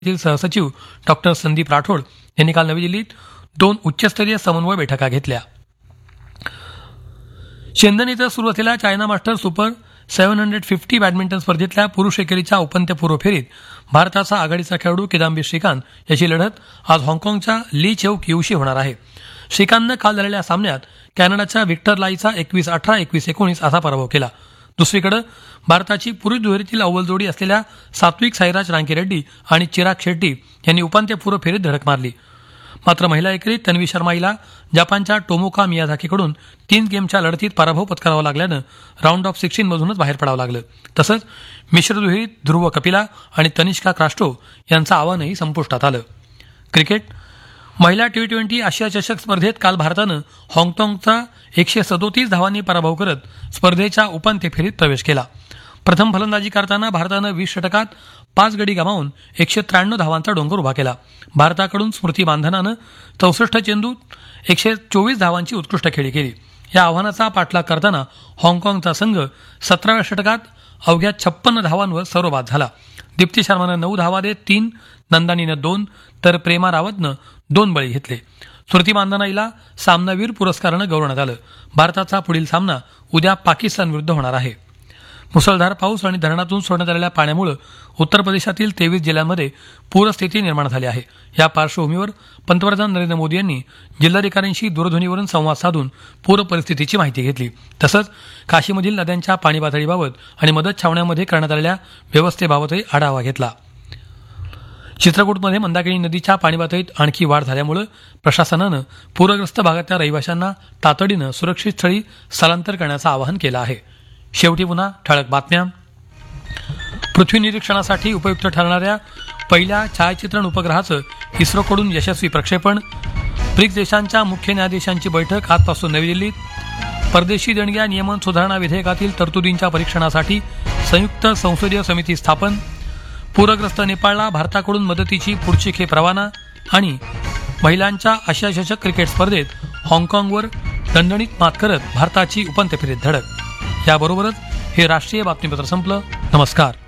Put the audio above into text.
तील सहसचिव डॉक्टर संदीप राठोड यांनी काल नवी दिल्लीत 2 उच्चस्तरीय समन्वय बैठका घेतल्या. शेंदन इथं सुरू असलेल्या चायना मास्टर सुपर 750 बॅडमिंटन स्पर्धेतल्या पुरुष एकेरीच्या उपांत्यपूर्व फेरीत भारताचा आघाडीचा खेळाडू किदांबी श्रीकांत याची लढत आज हाँगकाँगच्या ली चेऊक यूशी होणार आहे. श्रीकांतनं काल झालेल्या सामन्यात कॅनडाच्या व्हिक्टर लाईचा 21-18, 21-19 असा पराभव केला. दुसरीकडे भारताची पुरुष दुहेरीतील अव्वल जोडी असलेल्या सात्विक साईराज रांकीरेड्डी आणि चिराग शेट्टी यांनी उपांत्यपूर्व फेरीत धडक मारली. मात्र महिला एकेरीत तन्वी शर्मा हिला जपानच्या टोमोका मियाझाकीकडून 3 गेमच्या लढतीत पराभव पत्करावा लागल्यानं राऊंड ऑफ 16 मधूनच बाहेर पडावं लागलं. तसंच मिश्र दुहेरीत ध्रुव कपिला आणि तनिष्का क्रास्टो यांचं आव्हानही संपुष्टात आलं. क्रिकेट महिला T20 आशिया चषक स्पर्धेत काल भारतानं हाँगकाँगचा 137 धावांनी पराभव करत स्पर्धेच्या उपांत्य फेरीत प्रवेश केला. प्रथम फलंदाजी करताना भारतानं 20 षटकात 5 गडी गमावून 193 धावांचा डोंगर उभा केला. भारताकडून स्मृती मानधनानं 64 चेंडूत 124 धावांची उत्कृष्ट खेळी केली. या आव्हानाचा पाठलाग करताना हाँगकाँगचा संघ 17व्या षटकात अवघ्या 56 धावांवर सर्वबाद झाला. दीप्ती शर्मानं 9 धावा देत 3, नंदानीनं 2 तर प्रेमा रावतनं 2 बळी घेतले. स्मृती मानधना हिला सामनावीर पुरस्कारानं गौरवण्यात आलं. भारताचा पुढील सामना उद्या पाकिस्तान विरुद्ध होणार आहे. मुसळधार पाऊस आणि धरणातून सोडण्यात आलेल्या पाण्यामुळे उत्तर प्रदेशातील 23 जिल्ह्यांमध्ये पूरस्थिती निर्माण झाली आहे. या पार्श्वभूमीवर पंतप्रधान नरेंद्र मोदी यांनी जिल्हाधिकाऱ्यांशी दूरध्वनीवरून संवाद साधून पूर परिस्थितीची माहिती घेतली. तसंच काशीमधील नद्यांच्या पाणी पातळीबाबत आणि मदत छावण्यांमध्ये करण्यात आलेल्या व्यवस्थेबाबतही आढावा घेतला. चित्रकूटमध्ये मंदाकिनी नदीच्या पाणी पातळीत आणखी वाढ झाल्यामुळे प्रशासनानं पूरग्रस्त भागातल्या रहिवाशांना तातडीनं सुरक्षित स्थळी स्थलांतर करण्याचं आवाहन केलं आहे. शेवटी पुन्हा ठळक बातम्या. पृथ्वी निरीक्षणासाठी उपयुक्त ठरणाऱ्या पहिल्या छायाचित्रण उपग्रहाचं इस्रोकडून यशस्वी प्रक्षेपण. ब्रिक्स देशांच्या मुख्य न्यायाधीशांची बैठक आजपासून नवी दिल्लीत. परदेशी देणग्या नियमन सुधारणा विधेयकातील तरतुदींच्या परीक्षणासाठी संयुक्त संसदीय समिती स्थापन. पूरग्रस्त नेपाळला भारताकडून मदतीची पुढची खेप रवाना. आणि महिलांच्या आशिया चषक क्रिकेट स्पर्धेत हाँगकाँगवर दणदणीत मात करत भारताची उपांत्य फेरीत धडक. याबरोबरच हे राष्ट्रीय बातमीपत्र संपलं. नमस्कार.